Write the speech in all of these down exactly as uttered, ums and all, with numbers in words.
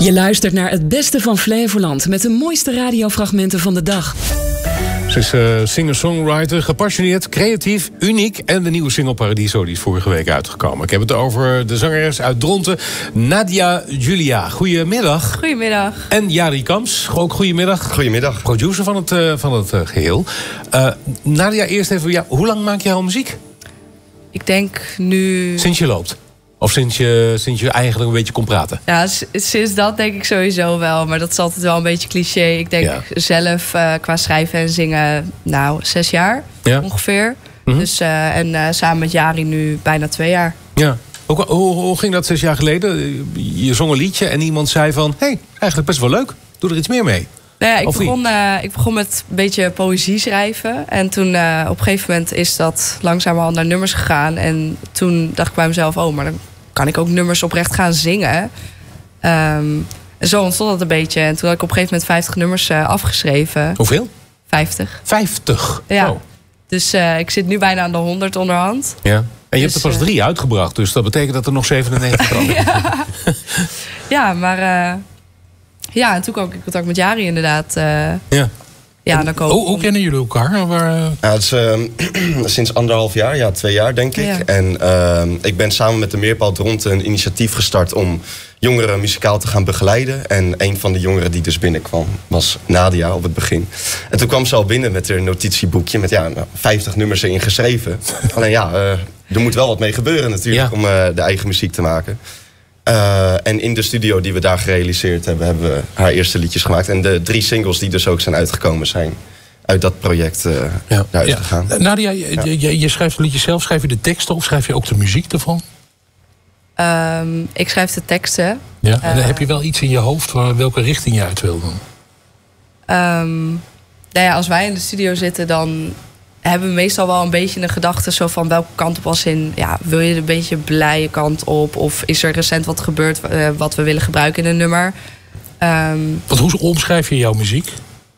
Je luistert naar het beste van Flevoland met de mooiste radiofragmenten van de dag. Ze is uh, singer-songwriter, gepassioneerd, creatief, uniek. En de nieuwe single Paradiso die is vorige week uitgekomen. Ik heb het over de zangeres uit Dronten, Nadia Julia. Goedemiddag. Goedemiddag. En Jari Kamps, ook goedemiddag. Goedemiddag. Producer van het, uh, van het uh, geheel. Uh, Nadia, eerst even, ja, hoe lang maak je al muziek? Ik denk nu... Sinds je loopt? Of sinds je, sinds je eigenlijk een beetje kon praten? Ja, sinds dat denk ik sowieso wel. Maar dat is altijd wel een beetje cliché. Ik denk ja. zelf uh, qua schrijven en zingen, nou, zes jaar ja. ongeveer. Mm-hmm. Dus, uh, en uh, samen met Jari nu bijna twee jaar. Ja. Hoe, hoe, hoe ging dat zes jaar geleden? Je zong een liedje en iemand zei van... hé, hey, eigenlijk best wel leuk. Doe er iets meer mee. Nou ja, ik, begon, uh, ik begon met een beetje poëzie schrijven. En toen uh, op een gegeven moment is dat langzamerhand naar nummers gegaan. En toen dacht ik bij mezelf, oh, maar dan kan ik ook nummers oprecht gaan zingen. Um, en zo ontstond dat een beetje. En toen had ik op een gegeven moment vijftig nummers uh, afgeschreven. Hoeveel? vijftig. vijftig? Ja. Oh. Dus uh, ik zit nu bijna aan de honderd onderhand. Ja. En je dus, hebt er pas drie uh, uitgebracht. Dus dat betekent dat er nog zevenennegentig komen. ja. ja, maar... Uh, ja, en toen kwam ik in contact met Jari inderdaad. Uh, ja. Ja, dan hoe, hoe kennen jullie elkaar? Waar, uh... ja, het is uh, sinds anderhalf jaar, ja, twee jaar denk ik. Ja. En uh, ik ben samen met de Meerpaal Dronten een initiatief gestart om jongeren muzikaal te gaan begeleiden. En een van de jongeren die dus binnenkwam was Nadia op het begin. En toen kwam ze al binnen met haar notitieboekje met ja, nou, vijftig nummers erin geschreven. Alleen ja, uh, er moet wel wat mee gebeuren natuurlijk ja. om uh, de eigen muziek te maken. Uh, en in de studio die we daar gerealiseerd hebben, hebben we haar eerste liedjes gemaakt. En de drie singles die dus ook zijn uitgekomen zijn uit dat project uh, ja. eruit ja. gegaan. Nadia, je, ja. je, je schrijft de liedjes zelf. Schrijf je de teksten of schrijf je ook de muziek ervan? Um, ik schrijf de teksten. Ja. En uh, heb je wel iets in je hoofd waar, welke richting je uit wil dan? Um, nou ja, als wij in de studio zitten, dan hebben we meestal wel een beetje een gedachte zo van welke kant op als in, ja, wil je een beetje blije kant op? Of is er recent wat gebeurd uh, wat we willen gebruiken in een nummer? Um, Want hoe omschrijf je jouw muziek?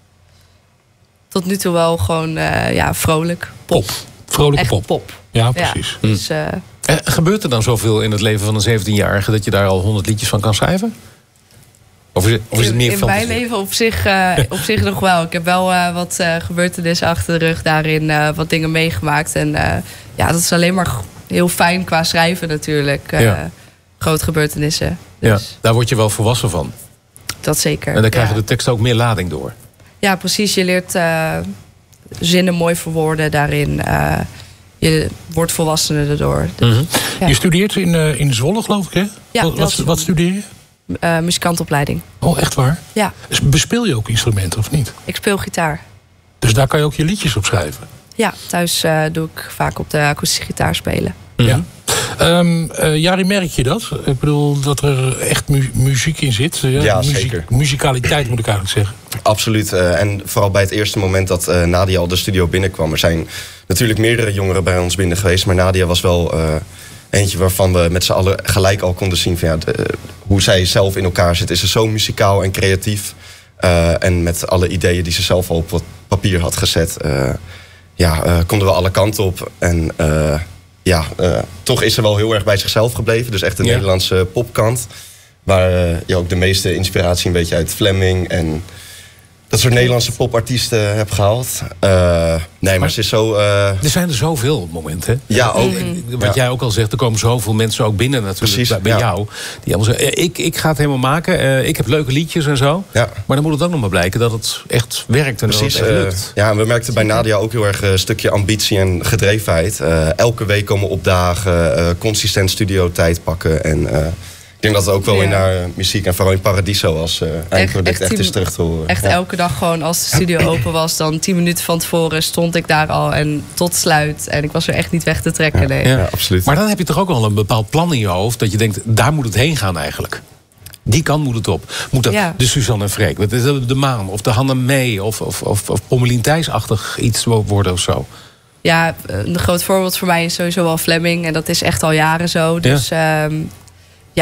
Tot nu toe wel gewoon uh, ja, vrolijk. Pop. Pop. Vrolijke Echt pop. pop. Ja, precies. Ja, dus, uh, eh, gebeurt er dan zoveel in het leven van een zeventienjarige dat je daar al honderd liedjes van kan schrijven? Of is het, of is het meer in in mijn leven op zich, uh, op zich nog wel. Ik heb wel uh, wat uh, gebeurtenissen achter de rug daarin, uh, wat dingen meegemaakt. En uh, ja, dat is alleen maar heel fijn qua schrijven natuurlijk. Uh, ja. Grote gebeurtenissen. Dus ja, daar word je wel volwassen van. Dat zeker. En dan krijgen ja. de teksten ook meer lading door. Ja, precies. Je leert uh, zinnen mooi verwoorden daarin. Uh, je wordt volwassener erdoor. Dus, mm-hmm. ja. Je studeert in, uh, in Zwolle, geloof ik, hè? Ja, wat, wat, wat studeer je? Uh, muzikantopleiding. Oh, echt waar? Ja. Bespeel je ook instrumenten of niet? Ik speel gitaar. Dus daar kan je ook je liedjes op schrijven? Ja, thuis uh, doe ik vaak op de akoestische gitaar spelen. Mm-hmm. Ja. Um, uh, Jari, merk je dat? Ik bedoel, dat er echt mu- muziek in zit? Ja, ja muziek, zeker. Muzikaliteit moet ik eigenlijk zeggen. Absoluut. Uh, en vooral bij het eerste moment dat uh, Nadia al de studio binnenkwam. Er zijn natuurlijk meerdere jongeren bij ons binnen geweest. Maar Nadia was wel uh, eentje waarvan we met z'n allen gelijk al konden zien van ja, de, hoe zij zelf in elkaar zit. Is ze zo muzikaal en creatief. Uh, en met alle ideeën die ze zelf al op wat papier had gezet. Uh, ja, uh, konden we alle kanten op. En uh, ja, uh, toch is ze wel heel erg bij zichzelf gebleven. Dus echt de ja. Nederlandse popkant. Waar uh, je ook de meeste inspiratie een beetje uit Fleming en dat soort Nederlandse popartiesten heb gehaald. Uh, nee, maar ze is zo... Uh... Er zijn er zoveel op het moment, hè? Ja, ook. Mm-hmm. Wat ja. jij ook al zegt, er komen zoveel mensen ook binnen natuurlijk. Precies, bij, bij ja. jou. Die allemaal zeggen, ik, ik ga het helemaal maken. Uh, ik heb leuke liedjes en zo. Ja. Maar dan moet het ook nog maar blijken dat het echt werkt en Precies, dat het echt lukt. Uh, ja, en we merkten bij Nadia ook heel erg een stukje ambitie en gedrevenheid. Uh, elke week komen opdagen, uh, consistent studiotijd pakken en... Uh, ik denk dat het ook wel ja. in haar muziek en vooral in Paradiso als uh, eindproduct echt, echt, echt is terug te horen. Echt ja. elke dag gewoon als de studio open was, dan tien minuten van tevoren stond ik daar al en tot sluit. En ik was er echt niet weg te trekken. Ja, nee. ja, ja absoluut. Maar dan heb je toch ook al een bepaald plan in je hoofd dat je denkt, daar moet het heen gaan eigenlijk. Die kant moet het op. Moet dat ja. de Suzanne en Freek, de, de Maan of de Hanne Mee of, of, of, of Pommelien Thijs-achtig iets worden of zo? Ja, een groot voorbeeld voor mij is sowieso wel Fleming. En dat is echt al jaren zo. Dus ja, um, ja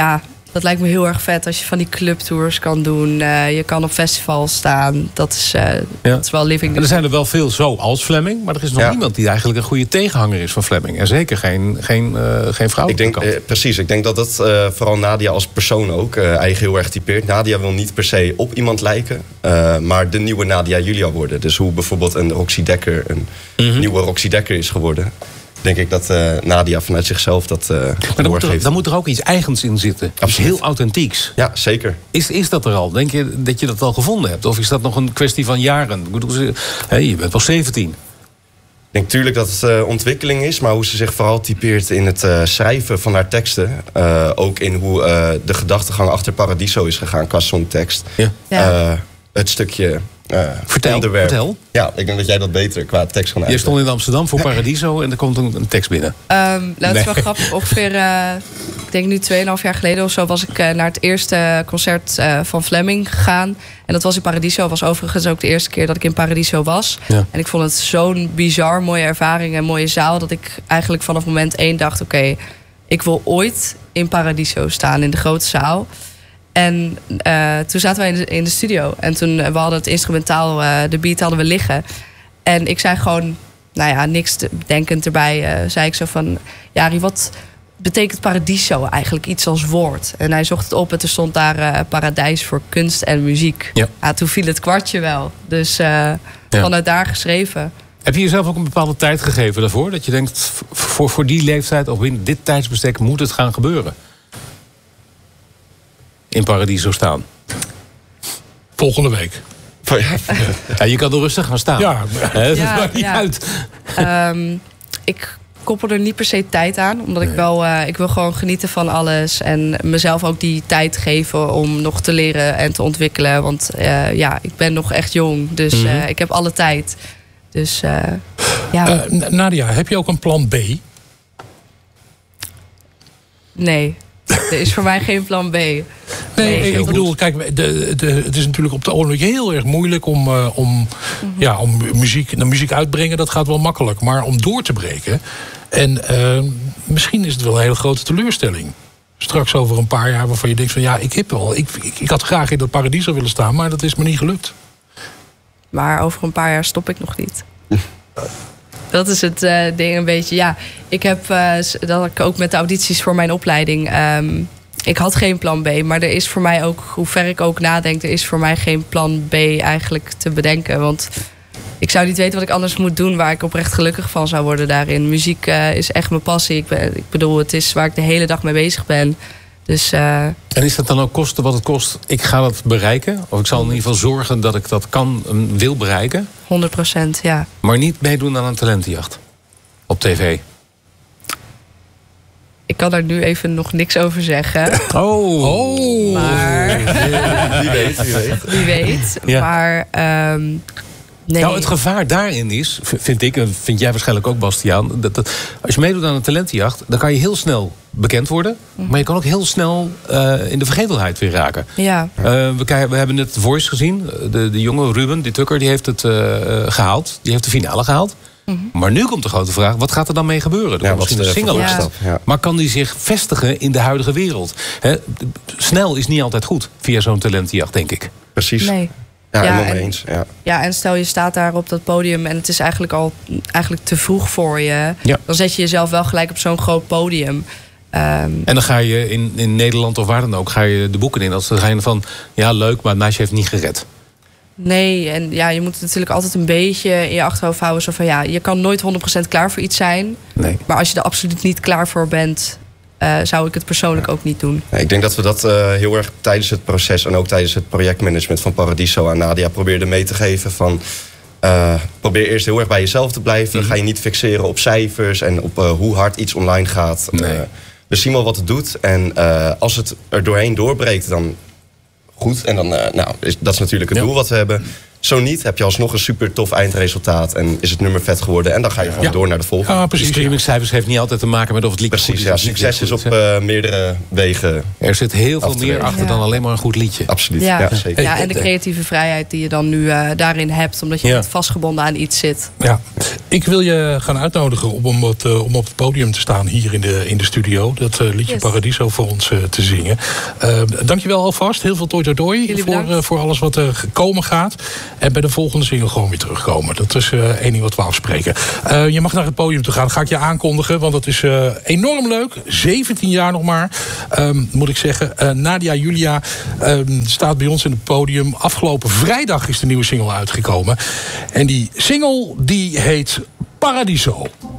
dat lijkt me heel erg vet als je van die clubtours kan doen. Uh, je kan op festivals staan. Dat is, uh, ja. dat is wel living. En er zijn er wel veel zo als Fleming. Maar er is nog ja. niemand die eigenlijk een goede tegenhanger is van Fleming. En zeker geen, geen, uh, geen vrouw. Ik denk, uh, precies, ik denk dat dat uh, vooral Nadia als persoon ook uh, eigen heel erg typeert. Nadia wil niet per se op iemand lijken. Uh, maar de nieuwe Nadia Julia worden. Dus hoe bijvoorbeeld een Roxy Dekker een mm-hmm. nieuwe Roxy Dekker is geworden. Denk ik dat uh, Nadia vanuit zichzelf dat uh, maar dan moet, er, dan moet er ook iets eigens in zitten. Iets heel authentieks. Ja, zeker. Is, is dat er al? Denk je dat je dat al gevonden hebt? Of is dat nog een kwestie van jaren? Ik bedoel, hey, je bent wel zeventien. Ik denk natuurlijk dat het uh, ontwikkeling is. Maar hoe ze zich vooral typeert in het uh, schrijven van haar teksten. Uh, ook in hoe uh, de gedachtegang achter Paradiso is gegaan qua songtekst. Ja. Ja. Uh, het stukje... Uh, vertel, onderwerp. vertel. Ja, ik denk dat jij dat beter qua tekst kan uitleggen. Je stond in Amsterdam voor Paradiso en er komt een, een tekst binnen. Um, nou, dat is wel grappig. Ongeveer, uh, ik denk nu tweeënhalf jaar geleden of zo... was ik uh, naar het eerste concert uh, van Fleming gegaan. En dat was in Paradiso. Was overigens ook de eerste keer dat ik in Paradiso was. Ja. En ik vond het zo'n bizar mooie ervaring en mooie zaal... dat ik eigenlijk vanaf moment één dacht... oké, okay, ik wil ooit in Paradiso staan, in de grote zaal... En uh, toen zaten wij in de, in de studio. En toen uh, we hadden het instrumentaal, uh, de beat hadden we liggen. En ik zei gewoon, nou ja, niks te, denkend erbij. Uh, zei ik zo van, Jari, wat betekent Paradiso eigenlijk? Iets als woord. En hij zocht het op en toen stond daar uh, paradijs voor kunst en muziek. Ja. Ja, toen viel het kwartje wel. Dus uh, ja. vanuit daar geschreven. Heb je jezelf ook een bepaalde tijd gegeven daarvoor? Dat je denkt, voor, voor die leeftijd of in dit tijdsbestek moet het gaan gebeuren? In Paradiso staan. Volgende week. Ja, je kan er rustig gaan staan. Ja, He, dat ja, maakt niet ja. uit. Um, ik koppel er niet per se tijd aan. Omdat nee. ik wel, uh, ik wil gewoon genieten van alles. En mezelf ook die tijd geven om nog te leren en te ontwikkelen. Want uh, ja, ik ben nog echt jong. Dus mm-hmm. uh, ik heb alle tijd. Dus uh, ja. Uh, Nadia, heb je ook een plan B? Nee. Er is voor mij geen plan B. Nee, nee ik bedoel, kijk, de, de, het is natuurlijk op de ogenblik heel erg moeilijk om, uh, om, mm-hmm. ja, om muziek, de muziek uitbrengen. Dat gaat wel makkelijk. Maar om door te breken. En uh, misschien is het wel een hele grote teleurstelling. Straks over een paar jaar waarvan je denkt van ja, ik heb wel. Ik, ik, ik had graag in dat Paradiso willen staan, maar dat is me niet gelukt. Maar over een paar jaar stop ik nog niet. Dat is het uh, ding een beetje. Ja, ik heb uh, dat ik ook met de audities voor mijn opleiding. Um, ik had geen plan B, maar er is voor mij ook, hoe ver ik ook nadenk, er is voor mij geen plan B eigenlijk te bedenken. Want ik zou niet weten wat ik anders moet doen waar ik oprecht gelukkig van zou worden daarin. Muziek uh, is echt mijn passie. Ik, ben, ik bedoel, het is waar ik de hele dag mee bezig ben. Dus, uh, en is dat dan ook kosten wat het kost? Ik ga dat bereiken? Of ik zal in ieder geval zorgen dat ik dat kan en wil bereiken? honderd procent, ja. Maar niet meedoen aan een talentenjacht? Op tv? Ik kan daar nu even nog niks over zeggen. Oh! oh. Maar, wie weet, wie weet. Wie weet, ja. Maar... Um, nee. Nou, het gevaar daarin is, vind ik, en vind jij waarschijnlijk ook, Bastiaan, dat, dat als je meedoet aan een talentenjacht, dan kan je heel snel bekend worden, mm-hmm. maar je kan ook heel snel uh, in de vergetelheid weer raken. Ja. Uh, we, we hebben net The Voice gezien. De, de jonge Ruben, die Tucker, die heeft het uh, gehaald. Die heeft de finale gehaald. Mm-hmm. Maar nu komt de grote vraag, wat gaat er dan mee gebeuren? Er ja, komt misschien een single uit. Ja. Maar kan die zich vestigen in de huidige wereld? He, snel is niet altijd goed via zo'n talentenjacht, denk ik. Precies. Nee. Ja, ja, en, eens. Ja. ja, en stel je staat daar op dat podium en het is eigenlijk al eigenlijk te vroeg voor je. Ja. Dan zet je jezelf wel gelijk op zo'n groot podium. Um, en dan ga je in, in Nederland of waar dan ook, ga je de boeken in. Als dan ga je van, ja leuk, maar het meisje heeft niet gered. Nee, en ja, je moet het natuurlijk altijd een beetje in je achterhoofd houden. Zo van, ja, je kan nooit honderd procent klaar voor iets zijn. Nee. Maar als je er absoluut niet klaar voor bent, Uh, zou ik het persoonlijk ook niet doen. Ja, ik denk dat we dat uh, heel erg tijdens het proces en ook tijdens het projectmanagement van Paradiso aan Nadia probeerden mee te geven van uh, probeer eerst heel erg bij jezelf te blijven. Mm-hmm. Ga je niet fixeren op cijfers en op uh, hoe hard iets online gaat. Nee. Uh, dus zie maar wat het doet en uh, als het er doorheen doorbreekt, dan goed. En dan, uh, nou, is, dat is natuurlijk het ja. doel wat we hebben. Zo niet, heb je alsnog een super tof eindresultaat en is het nummer vet geworden. En dan ga je gewoon ja. door naar de volgende. Ja, precies. Streamingcijfers heeft niet altijd te maken met of het liedje precies, goed is. Ja, succes is op uh, meerdere wegen. Er zit heel veel meer achter ja. dan alleen maar een goed liedje. Absoluut, ja. ja, zeker. Ja, en de creatieve vrijheid die je dan nu uh, daarin hebt. Omdat je ja. niet vastgebonden aan iets zit. Ja, ik wil je gaan uitnodigen om, om, het, uh, om op het podium te staan hier in de, in de studio. Dat uh, liedje yes. Paradiso voor ons uh, te zingen. Uh, dankjewel alvast. Heel veel toi toi toi voor, uh, voor alles wat er komen gaat. En bij de volgende single gewoon weer terugkomen. Dat is uh, één ding wat we afspreken. Uh, je mag naar het podium toe gaan. Dat ga ik je aankondigen. Want dat is uh, enorm leuk. zeventien jaar nog maar. Um, moet ik zeggen. Uh, Nadia Julia um, staat bij ons in het podium. Afgelopen vrijdag is de nieuwe single uitgekomen. En die single die heet Paradiso.